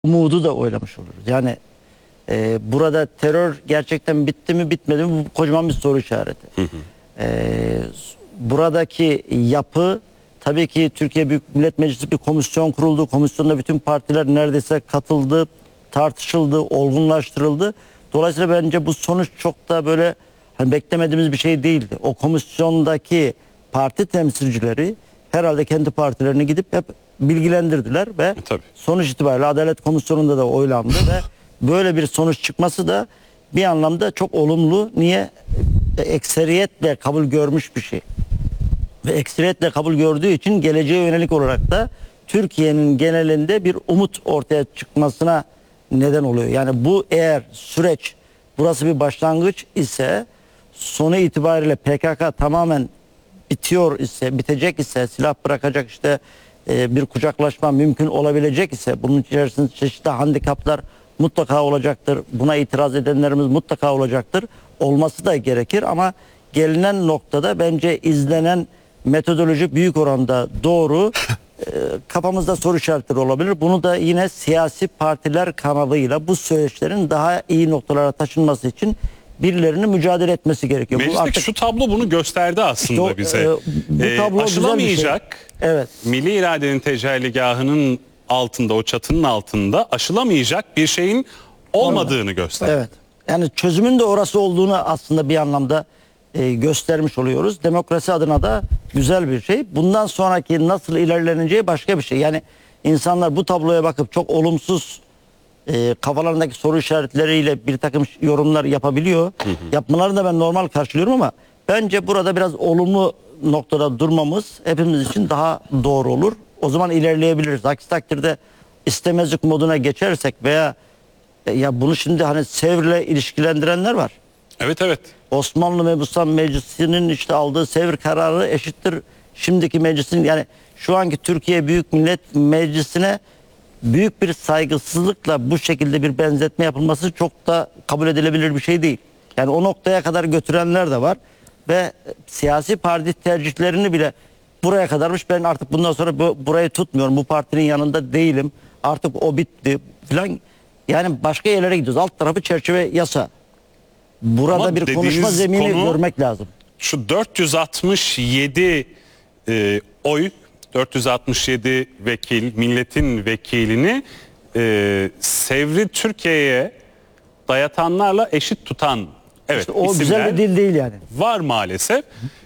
umudu da oylamış oluruz. Yani burada terör gerçekten bitti mi bitmedi mi, bu kocaman bir soru işareti. E, Buradaki yapı, tabii ki Türkiye Büyük Millet Meclisi bir komisyon kuruldu. Komisyonda bütün partiler neredeyse katıldı, tartışıldı, olgunlaştırıldı. Dolayısıyla bence bu sonuç çok da böyle hani beklemediğimiz bir şey değildi. O komisyondaki parti temsilcileri herhalde kendi partilerine gidip hep bilgilendirdiler ve Tabii. sonuç itibariyle Adalet Komisyonu'nda da oylandı ve böyle bir sonuç çıkması da bir anlamda çok olumlu. Niye? Ekseriyetle kabul görmüş bir şey. Ve ekseriyetle kabul gördüğü için geleceğe yönelik olarak da Türkiye'nin genelinde bir umut ortaya çıkmasına neden oluyor. Yani bu eğer süreç, burası bir başlangıç ise, sonu itibariyle PKK tamamen bitiyor ise, bitecek ise, silah bırakacak, işte bir kucaklaşma mümkün olabilecek ise, bunun içerisinde çeşitli handikaplar mutlaka olacaktır. Buna itiraz edenlerimiz mutlaka olacaktır. Olması da gerekir ama gelinen noktada bence izlenen metodoloji büyük oranda doğru. Kafamızda soru işaretleri olabilir. Bunu da yine siyasi partiler kanalıyla bu süreçlerin daha iyi noktalara taşınması için birilerinin mücadele etmesi gerekiyor. Meclisteki artık şu tablo bunu gösterdi aslında İşte bize. bu tablo Aşılamayacak, güzel bir şey. Evet. milli iradenin tecelligahının altında, o çatının altında aşılamayacak bir şeyin olmadığını gösterdi. Evet. Yani çözümün de orası olduğunu aslında bir anlamda göstermiş oluyoruz. Demokrasi adına da güzel bir şey. Bundan sonraki nasıl ilerleneceği başka bir şey. Yani insanlar bu tabloya bakıp çok olumsuz kafalarındaki soru işaretleriyle bir takım yorumlar yapabiliyor. Yapmalarını da ben normal karşılıyorum ama bence burada biraz olumlu noktada durmamız hepimiz için daha doğru olur. O zaman ilerleyebiliriz. Aksi takdirde istemezlik moduna geçersek veya ya bunu şimdi hani Sevr'le ilişkilendirenler var. Evet, evet. Osmanlı Mebusan Meclisi'nin işte aldığı Sevr kararı eşittir şimdiki meclisin, yani şu anki Türkiye Büyük Millet Meclisi'ne büyük bir saygısızlıkla bu şekilde bir benzetme yapılması çok da kabul edilebilir bir şey değil. Yani o noktaya kadar götürenler de var ve siyasi parti tercihlerini bile buraya kadarmış, ben artık bundan sonra burayı tutmuyorum, bu partinin yanında değilim, artık o bitti falan. Yani başka yerlere gidiyoruz. Alt tarafı çerçeve yasa. Burada Ama bir konuşma zemini görmek lazım. Şu 467 oy, 467 vekil, milletin vekilini Sevr'i Türkiye'ye dayatanlarla eşit tutan, evet, İşte o isimler güzel bir dil değil yani. var maalesef.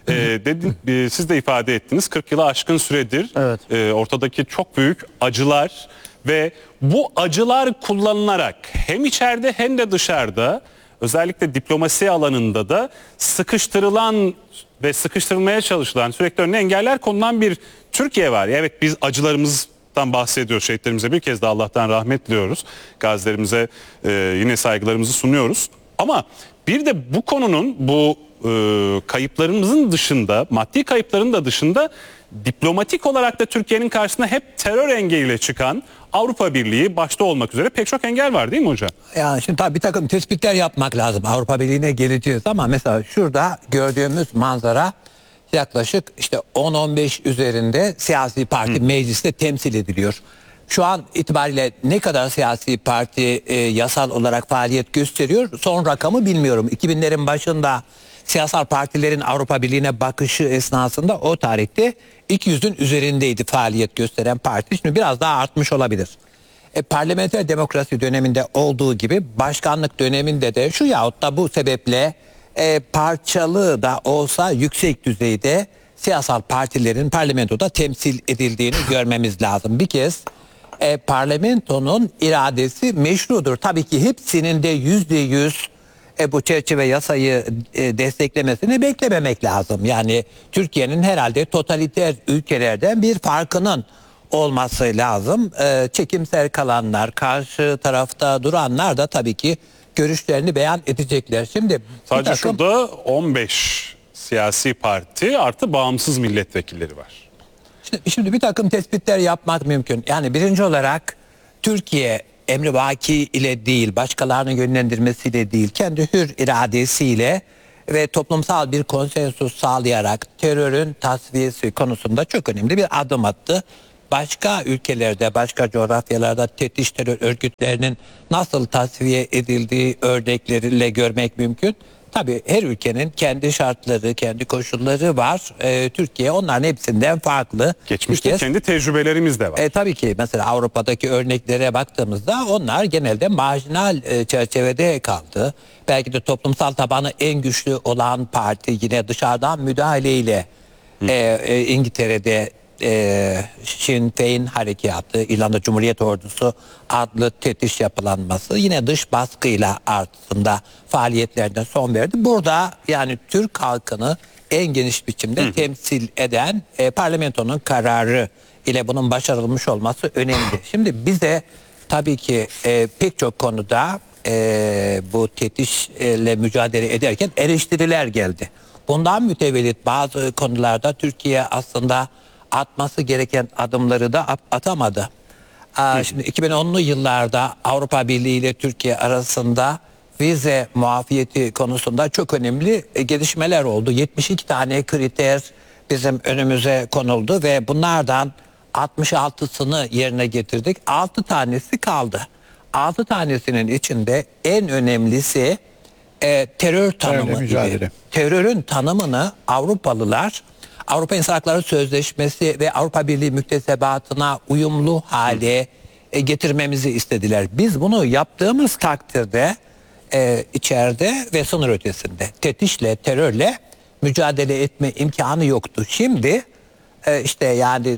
Siz de ifade ettiniz, 40 yılı aşkın süredir Evet. ortadaki çok büyük acılar ve bu acılar kullanılarak hem içeride hem de dışarıda, özellikle diplomasi alanında da sıkıştırılan ve sıkıştırılmaya çalışılan, sürekli önüne engeller konulan bir Türkiye var. Evet, biz acılarımızdan bahsediyoruz. Şehitlerimize bir kez de Allah'tan rahmet diliyoruz. Gazilerimize yine saygılarımızı sunuyoruz. Ama bir de bu konunun, bu kayıplarımızın dışında, maddi kayıpların da dışında, diplomatik olarak da Türkiye'nin karşısına hep terör engeliyle çıkan, Avrupa Birliği başta olmak üzere pek çok engel var, değil mi hocam? Yani şimdi tabii bir takım tespitler yapmak lazım. Avrupa Birliği'ne geleceğiz ama mesela şurada gördüğümüz manzara yaklaşık işte 10-15 üzerinde siyasi parti mecliste temsil ediliyor. Şu an itibariyle ne kadar siyasi parti yasal olarak faaliyet gösteriyor? Son rakamı bilmiyorum. 2000'lerin başında siyasal partilerin Avrupa Birliği'ne bakışı esnasında o tarihte 200'ün üzerindeydi faaliyet gösteren parti. Şimdi biraz daha artmış olabilir. Parlamenter demokrasi döneminde olduğu gibi başkanlık döneminde de şu yahut da bu sebeple parçalı da olsa yüksek düzeyde siyasal partilerin parlamentoda temsil edildiğini görmemiz lazım. Bir kez parlamentonun iradesi meşrudur. Tabii ki hepsinin de %100 bu çerçeve yasayı desteklemesini beklememek lazım. Yani Türkiye'nin herhalde totaliter ülkelerden bir farkının olması lazım. Çekimser kalanlar, karşı tarafta duranlar da tabii ki görüşlerini beyan edecekler. Şimdi sadece şurada 15 siyasi parti artı bağımsız milletvekilleri var. Şimdi bir takım tespitler yapmak mümkün. Yani birinci olarak Türkiye emrivaki ile değil, başkalarının yönlendirmesiyle değil, kendi hür iradesiyle ve toplumsal bir konsensus sağlayarak terörün tasfiyesi konusunda çok önemli bir adım attı. başka ülkelerde, başka coğrafyalarda tetiş terör örgütlerinin nasıl tasfiye edildiği örnekleriyle görmek mümkün. Tabii her ülkenin kendi şartları, kendi koşulları var. Türkiye onların hepsinden farklı. Geçmişte Bir kez- kendi tecrübelerimiz de var. Tabii ki mesela Avrupa'daki örneklere baktığımızda onlar genelde marjinal çerçevede kaldı. Belki de toplumsal tabanı en güçlü olan parti yine dışarıdan müdahaleyle İngiltere'de Sinn Féin harekatı, İrlanda Cumhuriyet Ordusu adlı tetiş yapılanması yine dış baskıyla aslında faaliyetlerine son verdi. Burada yani Türk halkını en geniş biçimde temsil eden parlamentonun kararı ile bunun başarılmış olması önemli. Şimdi bize tabii ki pek çok konuda bu tetişle mücadele ederken eleştiriler geldi. Bundan mütevellit bazı konularda Türkiye aslında atması gereken adımları da atamadı. Şimdi 2010'lu yıllarda Avrupa Birliği ile Türkiye arasında vize muafiyeti konusunda çok önemli gelişmeler oldu. 72 tane kriter bizim önümüze konuldu ve bunlardan 66'sını yerine getirdik. 6 tanesi kaldı. 6 tanesinin içinde en önemlisi terör tanımı. mücadele. Terörün tanımını Avrupalılar Avrupa İnsan Hakları Sözleşmesi ve Avrupa Birliği müktesebatına uyumlu hale getirmemizi istediler. Biz bunu yaptığımız takdirde içeride ve sınır ötesinde tetişle, terörle mücadele etme imkanı yoktu. Şimdi işte yani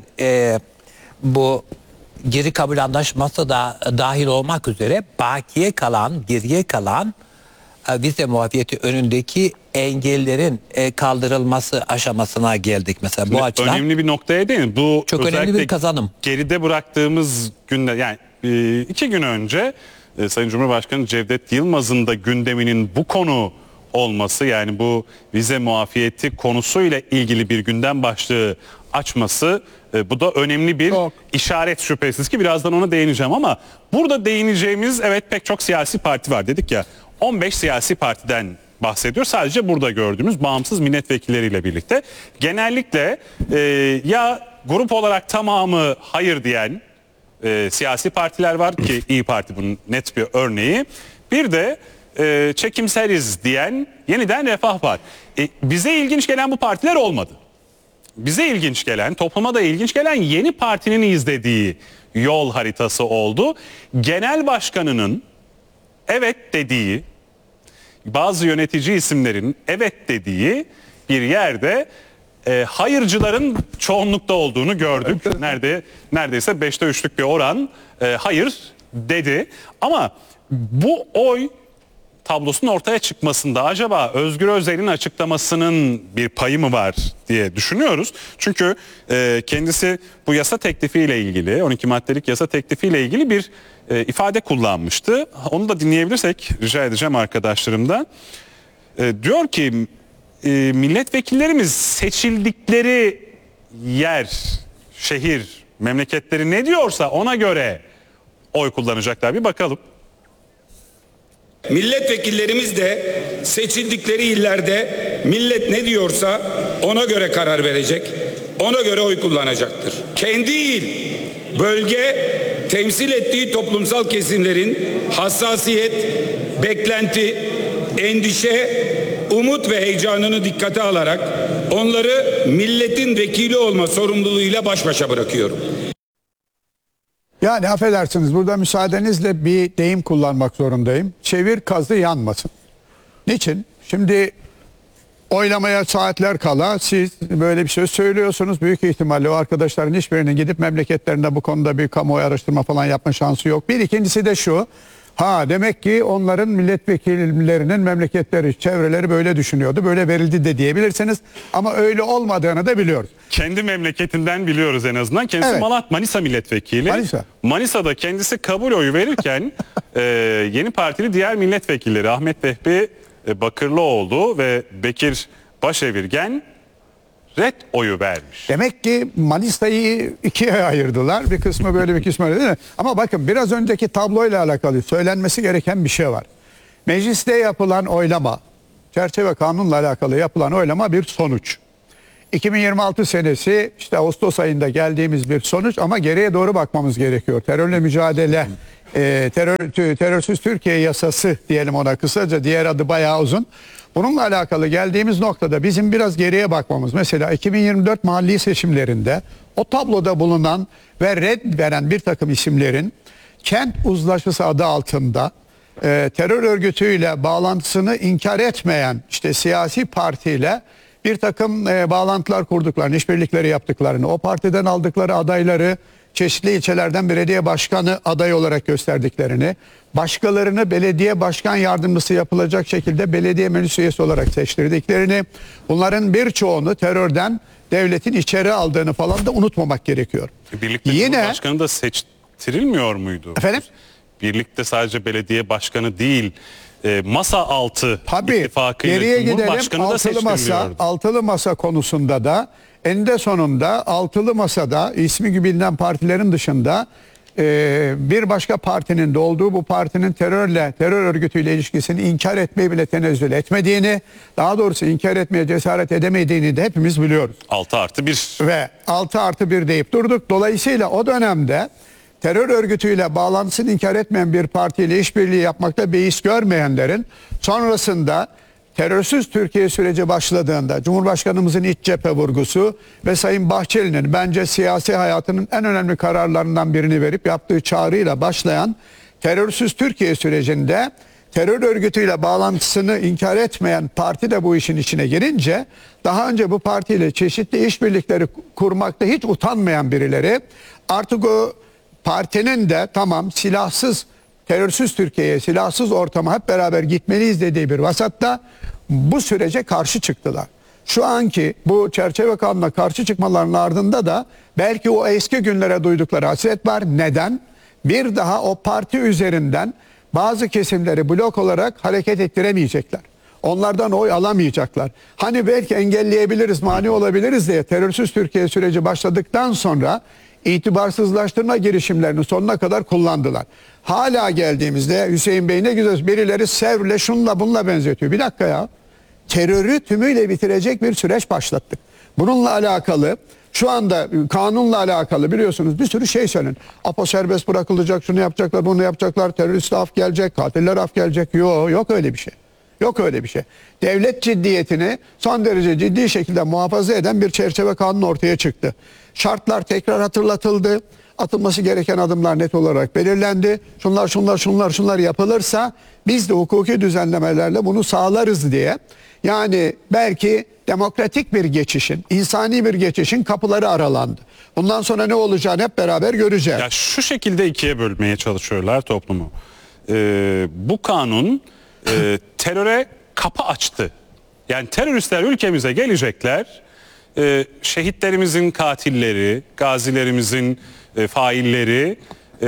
bu geri kabul anlaşması da dahil olmak üzere bakiye kalan, geriye kalan vize muafiyeti önündeki engellerin kaldırılması aşamasına geldik mesela bu açıdan. Önemli bir noktaya değil mi? Bu Çok önemli özellikle bir kazanım. Geride bıraktığımız günde yani 2 gün önce Sayın Cumhurbaşkanı Cevdet Yılmaz'ın da gündeminin bu konu olması, yani bu vize muafiyeti konusuyla ilgili bir gündem başlığı açması, bu da önemli bir işaret şüphesiz ki birazdan ona değineceğim, ama burada değineceğimiz pek çok siyasi parti var dedik ya, 15 siyasi partiden bahsediyor. Sadece burada gördüğümüz bağımsız milletvekilleriyle birlikte genellikle ya grup olarak tamamı hayır diyen siyasi partiler var ki İyi Parti bunun net bir örneği. Bir de çekimseriz diyen Yeniden Refah var. Bize ilginç gelen bu partiler olmadı. Bize ilginç gelen, topluma da ilginç gelen yeni partinin izlediği yol haritası oldu. Genel başkanının evet dediği, bazı yönetici isimlerin evet dediği bir yerde hayırcıların çoğunlukta olduğunu gördük. Neredeyse 5'te 3'lük bir oran hayır dedi. Ama bu oy tablosunun ortaya çıkmasında acaba Özgür Özel'in açıklamasının bir payı mı var diye düşünüyoruz. Çünkü kendisi bu yasa teklifiyle ilgili, 12 maddelik yasa teklifiyle ilgili bir ifade kullanmıştı. Onu da dinleyebilirsek rica edeceğim arkadaşlarımdan. Diyor ki milletvekillerimiz seçildikleri yer, şehir, memleketleri ne diyorsa ona göre oy kullanacaklar. Bir bakalım. Milletvekillerimiz de seçildikleri illerde millet ne diyorsa ona göre karar verecek, ona göre oy kullanacaktır. Kendi il, bölge, temsil ettiği toplumsal kesimlerin hassasiyet, beklenti, endişe, umut ve heyecanını dikkate alarak onları milletin vekili olma sorumluluğuyla baş başa bırakıyorum. Yani affedersiniz, burada müsaadenizle bir deyim kullanmak zorundayım. Çevir kazı yanmasın. Niçin? Şimdi oylamaya saatler kala siz böyle bir şey söylüyorsunuz. Büyük ihtimalle o arkadaşların hiçbirinin gidip memleketlerinde bu konuda bir kamuoyu araştırma falan yapma şansı yok. Bir ikincisi de şu. Demek ki onların milletvekillerinin memleketleri, çevreleri böyle düşünüyordu. Böyle verildi de diyebilirsiniz. Ama öyle olmadığını da biliyoruz. Kendi memleketinden biliyoruz en azından. Kendisi Evet. Manisa milletvekili. Manisa'da kendisi kabul oyu verirken yeni partili diğer milletvekilleri Ahmet Vehbi Bakırlıoğlu ve Bekir Başevirgen red oyu vermiş. Demek ki Manisa'yı ikiye ayırdılar. Bir kısmı böyle, bir kısmı öyle değil mi? Ama bakın, biraz önceki tabloyla alakalı söylenmesi gereken bir şey var. Mecliste yapılan oylama, çerçeve kanunla alakalı yapılan oylama bir sonuç. 2026 senesi işte Ağustos ayında geldiğimiz bir sonuç ama geriye doğru bakmamız gerekiyor. Terörle mücadele, terörsüz Türkiye yasası diyelim ona kısaca, diğer adı bayağı uzun. Bununla alakalı geldiğimiz noktada bizim biraz geriye bakmamız. Mesela 2024 mahalli seçimlerinde o tabloda bulunan ve red veren bir takım isimlerin kent uzlaşması adı altında terör örgütüyle bağlantısını inkar etmeyen işte siyasi partiyle bir takım bağlantılar kurduklarını, işbirlikleri yaptıklarını, o partiden aldıkları adayları çeşitli ilçelerden belediye başkanı adayı olarak gösterdiklerini, başkalarını belediye başkan yardımcısı yapılacak şekilde belediye meclis üyesi olarak seçtirdiklerini, bunların birçoğunu terörden devletin içeri aldığını falan da unutmamak gerekiyor. Birlikte Cumhurbaşkanı da seçtirilmiyor muydu? Efendim? Birlikte sadece belediye başkanı değil, masa altı Tabii, ittifakıyla geriye gidelim, Cumhurbaşkanı da seçtiriliyordu. altılı masa konusunda da eninde sonunda altılı masada ismi gibi bilinen partilerin dışında bir başka partinin de olduğu, bu partinin terör örgütüyle ilişkisini inkar etmeyi bile tenezzül etmediğini, daha doğrusu inkar etmeye cesaret edemediğini de hepimiz biliyoruz. 6+1 Ve 6+1 deyip durduk. Dolayısıyla o dönemde terör örgütüyle bağlantısını inkar etmeyen bir partiyle işbirliği yapmakta beis görmeyenlerin sonrasında terörsüz Türkiye süreci başladığında Cumhurbaşkanımızın iç cephe vurgusu ve Sayın Bahçeli'nin bence siyasi hayatının en önemli kararlarından birini verip yaptığı çağrıyla başlayan terörsüz Türkiye sürecinde terör örgütüyle bağlantısını inkar etmeyen parti de bu işin içine girince, daha önce bu partiyle çeşitli işbirlikleri kurmakta hiç utanmayan birileri artık o partinin de tamam silahsız, terörsüz Türkiye'ye, silahsız ortama hep beraber gitmeliyiz dediği bir vasatta bu sürece karşı çıktılar. Şu anki bu çerçeve kanuna karşı çıkmalarının ardında da belki o eski günlere duydukları hasret var. Neden? Bir daha o parti üzerinden bazı kesimleri blok olarak hareket ettiremeyecekler. Onlardan oy alamayacaklar. Hani belki engelleyebiliriz, mani olabiliriz diye terörsüz Türkiye süreci başladıktan sonra itibarsızlaştırma girişimlerini sonuna kadar kullandılar. Hala geldiğimizde Hüseyin Bey ne güzel birileri Sevr'le şunla bununla benzetiyor. Bir dakika ya. Terörü tümüyle bitirecek bir süreç başlattık. Bununla alakalı şu anda kanunla alakalı biliyorsunuz bir sürü şey söylenin. APO serbest bırakılacak, şunu yapacaklar, bunu yapacaklar, terörist af gelecek, katiller af gelecek. Yok öyle bir şey. Yok öyle bir şey. Devlet ciddiyetini son derece ciddi şekilde muhafaza eden bir çerçeve kanun ortaya çıktı. Şartlar tekrar hatırlatıldı. Atılması gereken adımlar net olarak belirlendi. Şunlar yapılırsa biz de hukuki düzenlemelerle bunu sağlarız diye. Yani belki demokratik bir geçişin, insani bir geçişin kapıları aralandı. Bundan sonra ne olacağını hep beraber göreceğiz. Ya şu şekilde ikiye bölmeye çalışıyorlar toplumu. Bu kanun teröre kapı açtı. Yani teröristler ülkemize gelecekler. Şehitlerimizin katilleri, gazilerimizin failleri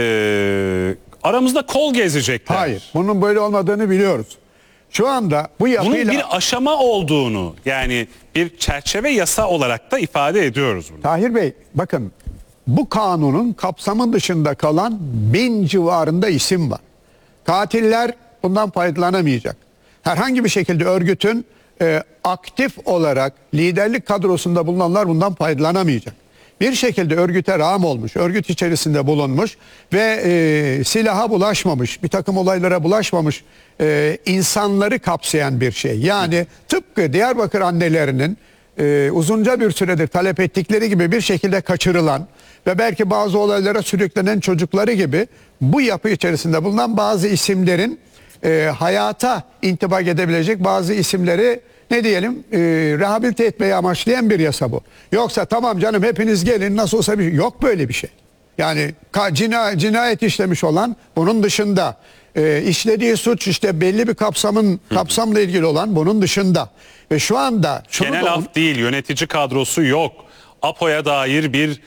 aramızda kol gezecekler. Hayır, bunun böyle olmadığını biliyoruz. Şu anda bu yapıyla... Bunun bir aşama olduğunu, yani bir çerçeve yasa olarak da ifade ediyoruz bunu. Tahir Bey bakın, bu kanunun kapsamın dışında kalan 1000 civarında isim var. Katiller bundan faydalanamayacak. Herhangi bir şekilde örgütün aktif olarak liderlik kadrosunda bulunanlar bundan faydalanamayacak. Bir şekilde örgüte rağm olmuş, örgüt içerisinde bulunmuş ve silaha bulaşmamış, bir takım olaylara bulaşmamış insanları kapsayan bir şey. Yani tıpkı Diyarbakır annelerinin uzunca bir süredir talep ettikleri gibi bir şekilde kaçırılan ve belki bazı olaylara sürüklenen çocukları gibi bu yapı içerisinde bulunan bazı isimlerin hayata intibak edebilecek bazı isimleri ne diyelim rehabilite etmeyi amaçlayan bir yasa bu. Yoksa tamam canım hepiniz gelin nasıl olsa bir şey. Yok böyle bir şey. Yani cinayet işlemiş olan bunun dışında işlediği suç işte belli bir kapsamla ilgili olan bunun dışında. Ve şu anda genel af değil, yönetici kadrosu yok. APO'ya dair bir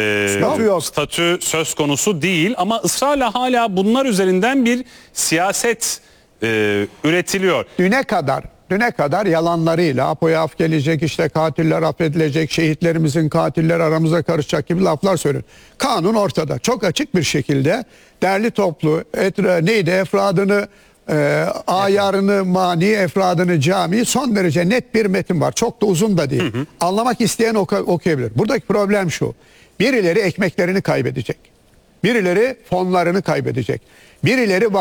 statü söz konusu değil ama ısrarla hala bunlar üzerinden bir siyaset üretiliyor. Düne kadar yalanlarıyla APO'ya af gelecek, işte katiller affedilecek, şehitlerimizin katiller aramıza karışacak gibi laflar söylüyor. Kanun ortada. Çok açık bir şekilde derli toplu efradını ayarını mani, efradını cami, son derece net bir metin var. Çok da uzun da değil. Anlamak isteyen okuyabilir. Buradaki problem şu. Birileri ekmeklerini kaybedecek. Birileri fonlarını kaybedecek. Birileri